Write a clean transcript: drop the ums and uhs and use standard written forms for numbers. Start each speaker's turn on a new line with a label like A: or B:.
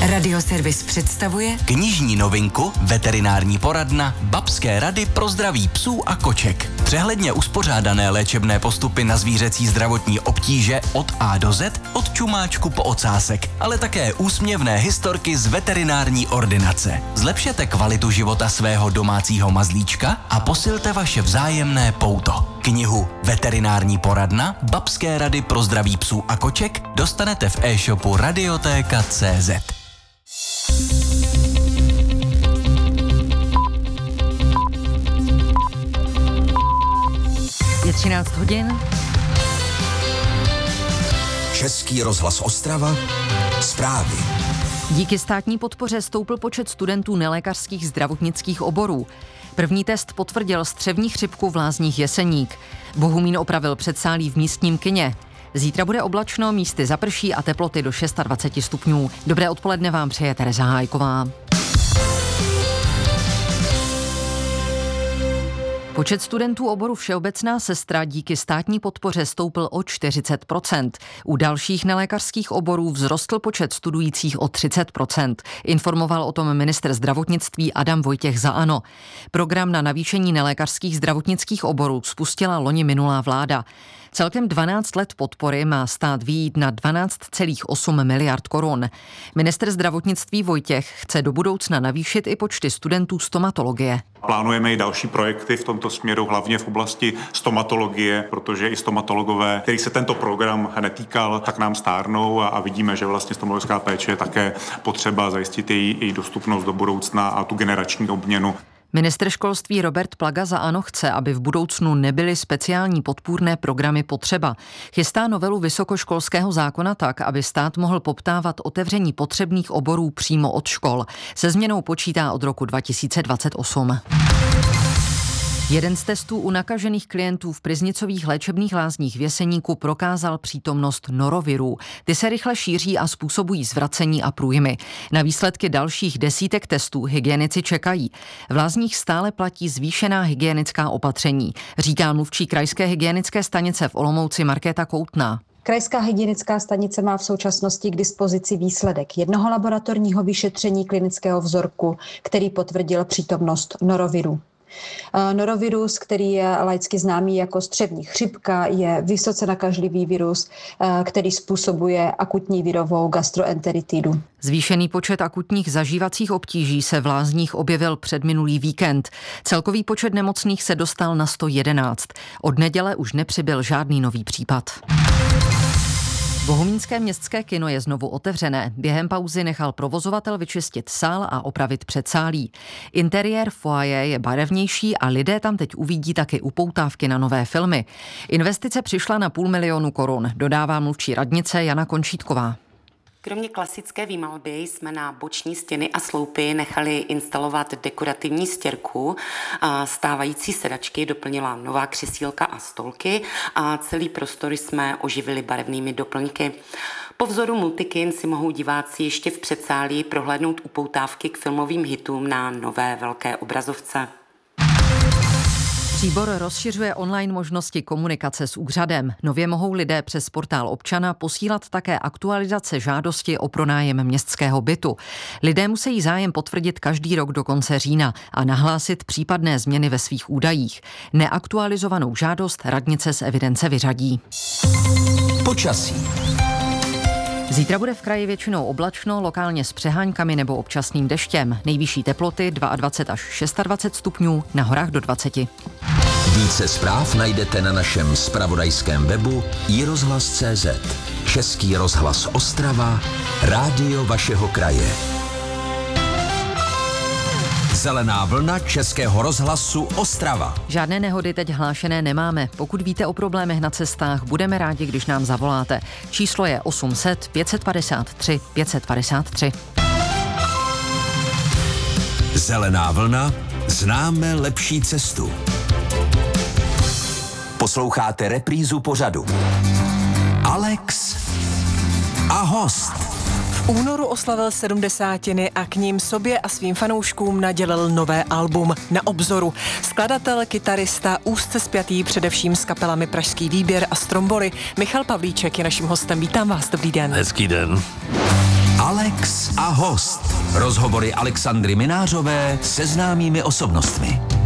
A: Radioservis představuje
B: knižní novinku Veterinární poradna Babské rady pro zdraví psů a koček. Přehledně uspořádané léčebné postupy na zvířecí zdravotní obtíže od A do Z, od čumáčku po ocásek, ale také úsměvné historky z veterinární ordinace. Zlepšete kvalitu života svého domácího mazlíčka a posilte vaše vzájemné pouto. Knihu Veterinární poradna Babské rady pro zdraví psů a koček dostanete v e-shopu Radiotéka.cz.
A: Je 13 hodin.
C: Český rozhlas Ostrava. Zprávy.
A: Díky státní podpoře stoupl počet studentů nelékařských zdravotnických oborů. První test potvrdil střevní chřipku v Lázních Jeseník. Bohumín opravil předsálí v místním kině. Zítra bude oblačno, místy zaprší a teploty do 26 stupňů. Dobré odpoledne vám přeje Tereza Hájková. Počet studentů oboru všeobecná sestra díky státní podpoře stoupl o 40%. U dalších nelékařských oborů vzrostl počet studujících o 30%. Informoval o tom ministr zdravotnictví Adam Vojtěch za ANO. Program na navýšení nelékařských zdravotnických oborů spustila loni minulá vláda. Celkem 12 let podpory má stát vyjít na 12,8 miliard korun. Ministr zdravotnictví Vojtěch chce do budoucna navýšit i počty studentů stomatologie.
D: Plánujeme i další projekty v tomto směru, hlavně v oblasti stomatologie, protože i stomatologové, který se tento program netýkal, tak nám stárnou a vidíme, že vlastně stomatologická péče je také potřeba zajistit její dostupnost do budoucna a tu generační obměnu.
A: Ministr školství Robert Plaga za ANO chce, aby v budoucnu nebyly speciální podpůrné programy potřeba. Chystá novelu vysokoškolského zákona tak, aby stát mohl poptávat otevření potřebných oborů přímo od škol. Se změnou počítá od roku 2028. Jeden z testů u nakažených klientů v Pryznicových léčebných lázních v Jeseníku prokázal přítomnost norovirů. Ty se rychle šíří a způsobují zvracení a průjmy. Na výsledky dalších desítek testů hygienici čekají. V lázních stále platí zvýšená hygienická opatření, říká mluvčí krajské hygienické stanice v Olomouci Markéta Koutná.
E: Krajská hygienická stanice má v současnosti k dispozici výsledek jednoho laboratorního vyšetření klinického vzorku, který potvrdil přítomnost noroviru. Norovirus, který je laicky známý jako střevní chřipka, je vysoce nakažlivý virus, který způsobuje akutní virovou gastroenteritidu.
A: Zvýšený počet akutních zažívacích obtíží se v lázních objevil předminulý víkend. Celkový počet nemocných se dostal na 111. Od neděle už nepřibyl žádný nový případ. Bohumínské městské kino je znovu otevřené. Během pauzy nechal provozovatel vyčistit sál a opravit předsálí. Interiér foyer je barevnější a lidé tam teď uvidí taky upoutávky na nové filmy. Investice přišla na 500 000 korun, dodává mluvčí radnice Jana Končítková.
F: Kromě klasické výmalby jsme na boční stěny a sloupy nechali instalovat dekorativní stěrku. Stávající sedačky doplnila nová křesílka a stolky a celý prostor jsme oživili barevnými doplňky. Po vzoru Multikin si mohou diváci ještě v předsálí prohlédnout upoutávky k filmovým hitům na nové velké obrazovce.
A: Příbor rozšiřuje online možnosti komunikace s úřadem. Nově mohou lidé přes portál občana posílat také aktualizace žádosti o pronájem městského bytu. Lidé musí zájem potvrdit každý rok do konce října a nahlásit případné změny ve svých údajích. Neaktualizovanou žádost radnice z evidence vyřadí.
C: Počasí.
A: Zítra bude v kraji většinou oblačno, lokálně s přeháňkami nebo občasným deštěm. Nejvyšší teploty 22 až 26 stupňů, na horách do 20.
C: Více zpráv najdete na našem zpravodajském webu iRozhlas.cz. Český rozhlas Ostrava, rádio vašeho kraje. Zelená vlna Českého rozhlasu Ostrava.
A: Žádné nehody teď hlášené nemáme. Pokud víte o problémech na cestách, budeme rádi, když nám zavoláte. Číslo je 800 553 553.
C: Zelená vlna, známe lepší cestu. Posloucháte reprízu pořadu. Alex a host.
G: V únoru oslavil 70 a k ním sobě a svým fanouškům nadělil nové album Na obzoru. Skladatel, kytarista, úzce spjatý především s kapelami Pražský výběr a Strombory, Michal Pavlíček je naším hostem. Vítám vás, dobrý den.
H: Hezký den.
C: Alex a a host. Rozhovory Alexandry Minářové se známými osobnostmi.